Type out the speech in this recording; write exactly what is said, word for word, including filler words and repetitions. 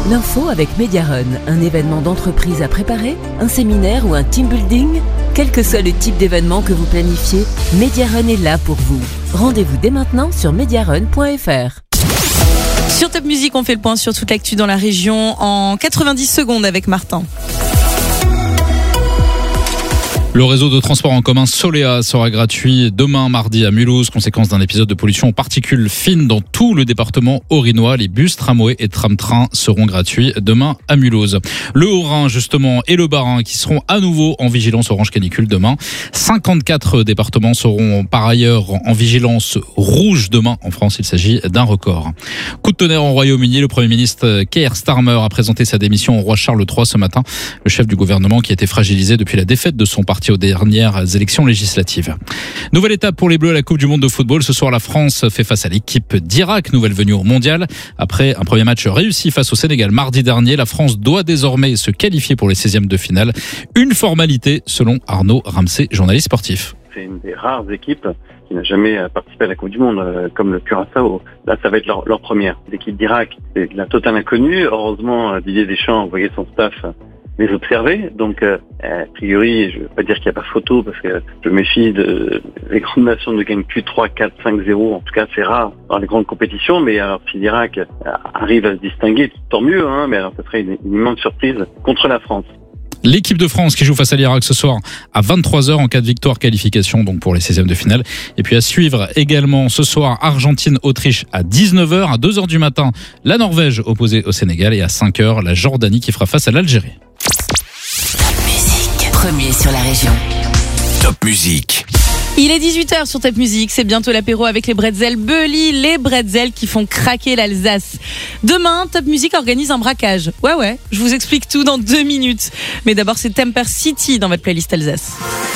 L'info avec Mediarun, un événement d'entreprise à préparer, un séminaire ou un team building. Quel que soit le type d'événement que vous planifiez, Mediarun est là pour vous. Rendez-vous dès maintenant sur mediarun point f r. Sur Top Music, on fait le point sur toute l'actu dans la région en quatre-vingt-dix secondes avec Martin. Le réseau de transport en commun Solea sera gratuit demain mardi à Mulhouse, conséquence d'un épisode de pollution aux particules fines dans tout le département haut-rhinois. Les bus, tramways et tram-trains seront gratuits demain à Mulhouse. Le Haut-Rhin justement et le Bas-Rhin qui seront à nouveau en vigilance orange canicule demain. cinquante-quatre départements seront par ailleurs en vigilance rouge demain. En France, il s'agit d'un record. Coup de tonnerre au Royaume-Uni, le Premier ministre Keir Starmer a présenté sa démission au roi Charles trois ce matin. Le chef du gouvernement qui a été fragilisé depuis la défaite de son parti aux dernières élections législatives. Nouvelle étape pour les Bleus à la Coupe du Monde de football. Ce soir, la France fait face à l'équipe d'Irak, nouvelle venue au mondial. Après un premier match réussi face au Sénégal mardi dernier, la France doit désormais se qualifier pour les seizièmes de finale. Une formalité selon Arnaud Ramsey, journaliste sportif. C'est une des rares équipes qui n'a jamais participé à la Coupe du Monde, comme le Curaçao. Là, ça va être leur, leur première. L'équipe d'Irak, c'est de la totale inconnue. Heureusement, Didier Deschamps a envoyé son staff les observer. Donc, euh, a priori, je ne veux pas dire qu'il n'y a pas photo, parce que je me méfie de... Les grandes nations ne gagnent plus trois, quatre, cinq, zéro. En tout cas, c'est rare dans les grandes compétitions. Mais alors, si l'Irak arrive à se distinguer, tant mieux, hein. Mais alors, ça serait une, une immense surprise contre la France. L'équipe de France qui joue face à l'Irak ce soir à vingt-trois heures en cas de victoire, qualification donc pour les seizièmes de finale. Et puis à suivre également ce soir Argentine-Autriche à dix-neuf heures. À deux heures du matin, la Norvège opposée au Sénégal. Et à cinq heures, la Jordanie qui fera face à l'Algérie. Top Music, premier sur la région. Top Music. Il est dix-huit heures sur Top Music, c'est bientôt l'apéro avec les bretzels Belly, les bretzels qui font craquer l'Alsace. Demain, Top Music organise un braquage. Ouais ouais, je vous explique tout dans deux minutes. Mais d'abord, c'est Temper City dans votre playlist Alsace.